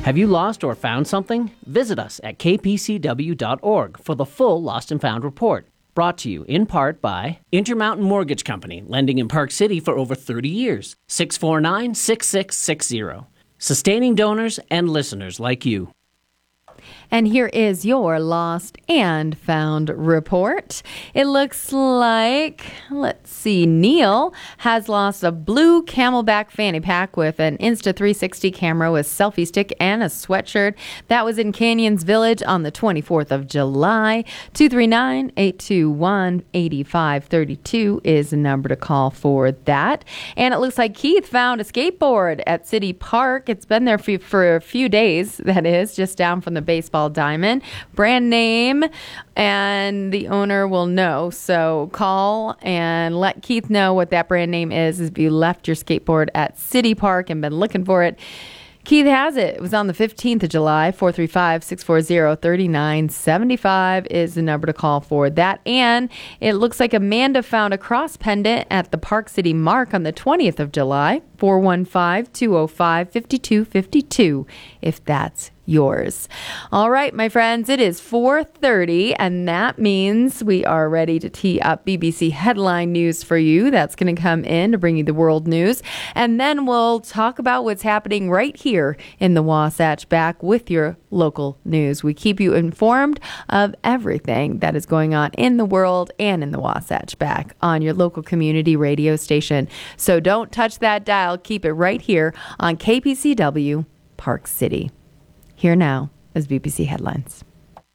Have you lost or found something? Visit us at kpcw.org for the full Lost and Found report. Brought to you in part by Intermountain Mortgage Company, lending in Park City for over 30 years. 649-6660. Sustaining donors and listeners like you. And here is your Lost and Found report. It looks like, Neil has lost a blue Camelback fanny pack with an Insta360 camera with selfie stick and a sweatshirt. That was in Canyons Village on the 24th of July. 239-821-8532 is the number to call for that. And it looks like Keith found a skateboard at City Park. It's been there for a few days, that is, just down from the baseball diamond. Brand name, and the owner will know. So call and let Keith know what that brand name is if you left your skateboard at City Park and been looking for it. Keith has it. It was on the 15th of July. 435-640-3975 is the number to call for that. And it looks like Amanda found a cross pendant at the Park City Mark on the 20th of July. 415-205-5252 if that's yours. All right, my friends, it is 4:30, and that means we are ready to tee up BBC headline news for you. That's going to come in to bring you the world news, and then we'll talk about what's happening right here in the Wasatch back with your local news. We keep you informed of everything that is going on in the world and in the Wasatch back on your local community radio station. So don't touch that dial. Keep it right here on KPCW Park City. Here now is BBC Headlines.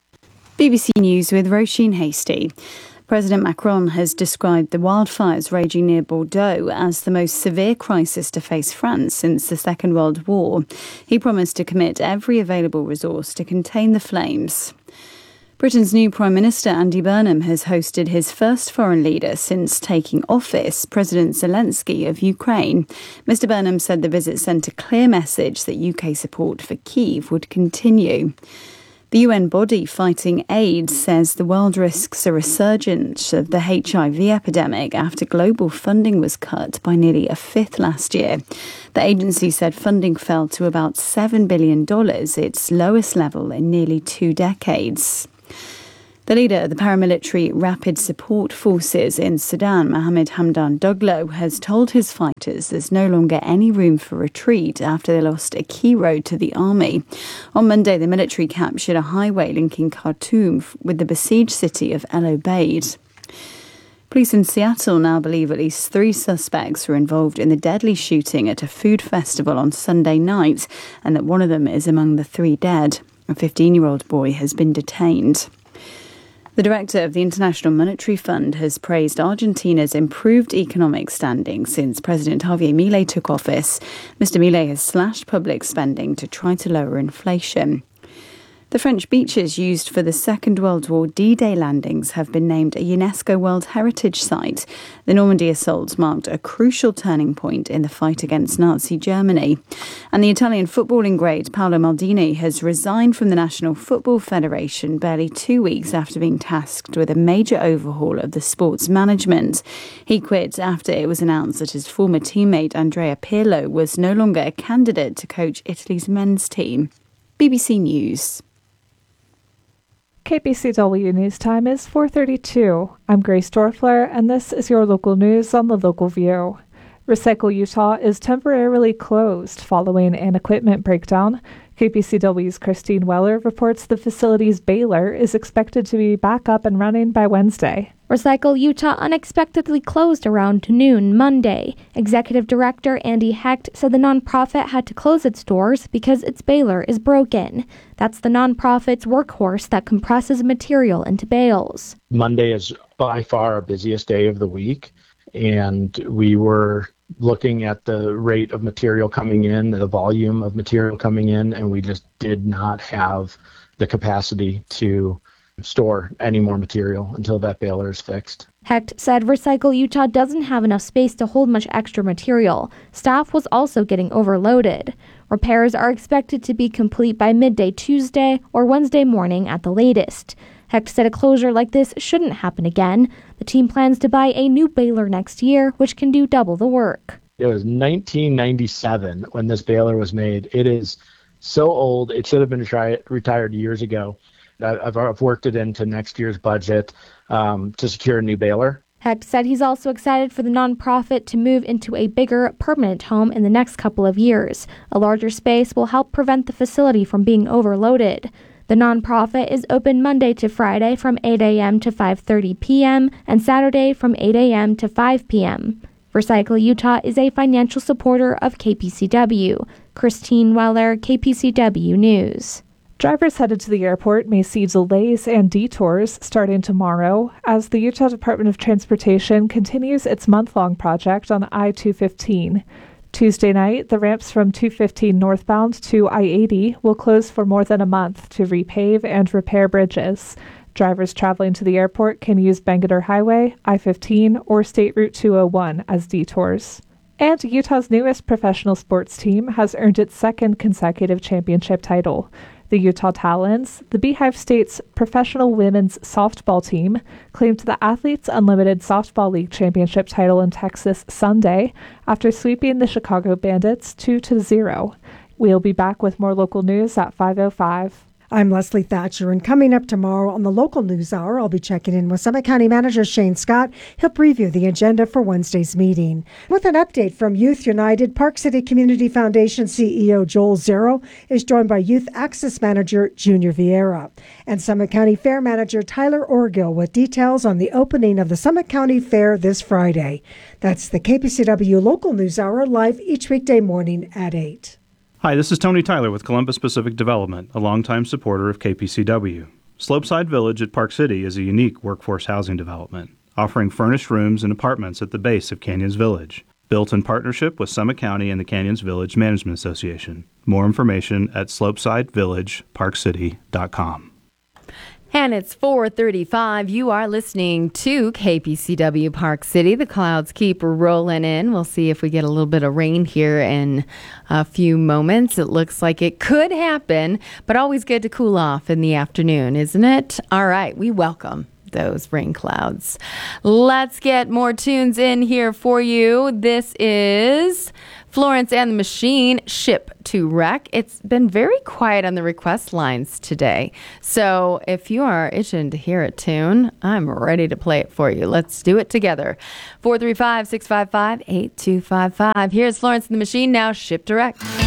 BBC News with Roisin Hastie. President Macron has described the wildfires raging near Bordeaux as the most severe crisis to face France since the Second World War. He promised to commit every available resource to contain the flames. Britain's new Prime Minister Andy Burnham has hosted his first foreign leader since taking office, President Zelensky of Ukraine. Mr Burnham said the visit sent a clear message that UK support for Kyiv would continue. The UN body fighting AIDS says the world risks a resurgence of the HIV epidemic after global funding was cut by nearly a fifth last year. The agency said funding fell to about $7 billion, its lowest level in nearly 2 decades. The leader of the paramilitary Rapid Support Forces in Sudan, Mohammed Hamdan Daglo, has told his fighters there's no longer any room for retreat after they lost a key road to the army. On Monday, the military captured a highway linking Khartoum with the besieged city of El Obeid. Police in Seattle now believe at least 3 suspects were involved in the deadly shooting at a food festival on Sunday night, and that one of them is among the 3 dead. A 15-year-old boy has been detained. The director of the International Monetary Fund has praised Argentina's improved economic standing since President Javier Milei took office. Mr. Milei has slashed public spending to try to lower inflation. The French beaches used for the Second World War D-Day landings have been named a UNESCO World Heritage Site. The Normandy assaults marked a crucial turning point in the fight against Nazi Germany. And the Italian footballing great Paolo Maldini has resigned from the National Football Federation barely 2 weeks after being tasked with a major overhaul of the sport's management. He quit after it was announced that his former teammate Andrea Pirlo was no longer a candidate to coach Italy's men's team. BBC News. KPCW News Time is 4:32. I'm Grace Dorfler, and this is your local news on the Local View. Recycle Utah is temporarily closed following an equipment breakdown. KPCW's Christine Weller reports the facility's baler is expected to be back up and running by Wednesday. Recycle Utah unexpectedly closed around noon Monday. Executive Director Andy Hecht said the nonprofit had to close its doors because its baler is broken. That's the nonprofit's workhorse that compresses material into bales. Monday is by far our busiest day of the week, and we were looking at the rate of material coming in, the volume of material coming in, and we just did not have the capacity to store any more material until that baler is fixed. Hecht said Recycle Utah doesn't have enough space to hold much extra material. Staff was also getting overloaded. Repairs are expected to be complete by midday Tuesday or Wednesday morning at the latest. Hecht said a closure like this shouldn't happen again. The team plans to buy a new baler next year, which can do double the work. It was 1997 when this baler was made. It is so old. It should have been retired years ago. I've worked it into next year's budget to secure a new baler. Hecht said he's also excited for the nonprofit to move into a bigger, permanent home in the next couple of years. A larger space will help prevent the facility from being overloaded. The nonprofit is open Monday to Friday from 8 a.m. to 5:30 p.m. and Saturday from 8 a.m. to 5 p.m. Recycle Utah is a financial supporter of KPCW. Christine Weller, KPCW News. Drivers headed to the airport may see delays and detours starting tomorrow as the Utah Department of Transportation continues its month-long project on I-215. Tuesday night, the ramps from 215 northbound to I-80 will close for more than a month to repave and repair bridges. Drivers traveling to the airport can use Bangerter Highway, I-15, or State Route 201 as detours. And Utah's newest professional sports team has earned its second consecutive championship title. The Utah Talons, the Beehive State's professional women's softball team, claimed the Athletes Unlimited Softball League championship title in Texas Sunday after sweeping the Chicago Bandits 2-0. We'll be back with more local news at 5:05. I'm Leslie Thatcher, and coming up tomorrow on the Local News Hour, I'll be checking in with Summit County Manager Shane Scott. He'll preview the agenda for Wednesday's meeting. With an update from Youth United, Park City Community Foundation CEO Joel Zero is joined by Youth Access Manager Junior Vieira and Summit County Fair Manager Tyler Orgill with details on the opening of the Summit County Fair this Friday. That's the KPCW Local News Hour, live each weekday morning at 8. Hi, this is Tony Tyler with Columbus Pacific Development, a longtime supporter of KPCW. Slopeside Village at Park City is a unique workforce housing development, offering furnished rooms and apartments at the base of Canyons Village, built in partnership with Summit County and the Canyons Village Management Association. More information at slopesidevillageparkcity.com. And it's 4:35. You are listening to KPCW Park City. The clouds keep rolling in. We'll see if we get a little bit of rain here in a few moments. It looks like it could happen, but always good to cool off in the afternoon, isn't it? All right, we welcome those rain clouds. Let's get more tunes in here for you. This is Florence and the Machine, Ship to Wreck. It's been very quiet on the request lines today. So if you are itching to hear a tune, I'm ready to play it for you. Let's do it together. 435-655-8255. Here's Florence and the Machine now, Ship to Wreck.